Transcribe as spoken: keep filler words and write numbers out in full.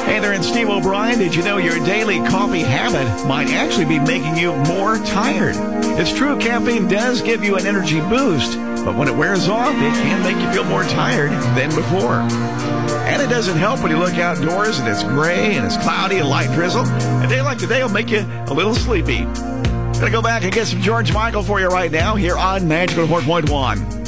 Hey there, it's Steve O'Brien. Did you know your daily coffee habit might actually be making you more tired? It's true, caffeine does give you an energy boost, but when it wears off, it can make you feel more tired than before. And it doesn't help when you look outdoors and it's gray and it's cloudy and light drizzle. A day like today will make you a little sleepy. Gonna go back and get some George Michael for you right now here on Magical four point one.